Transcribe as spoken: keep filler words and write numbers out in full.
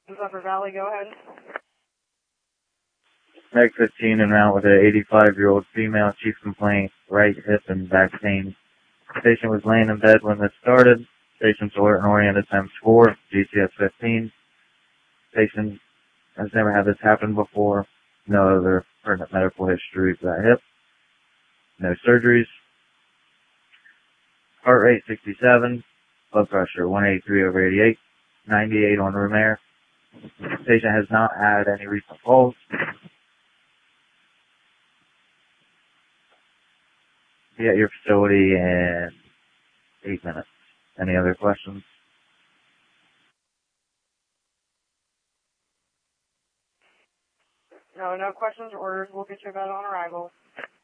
Upper Valley, go ahead. Meg fifteen en route with an eighty-five-year-old female, chief complaint, right hip and back pain. Patient was laying in bed when this started. Patient's alert and oriented times four, G C S fifteen. Patient has never had this happen before. No other pertinent medical history for that hip. No surgeries. Heart rate sixty-seven. Blood pressure one eighty-three over eighty-eight. ninety-eight on room air. Patient has not had any recent falls. Be at your facility in eight minutes. Any other questions? No, no questions or orders. We'll get you about on arrival.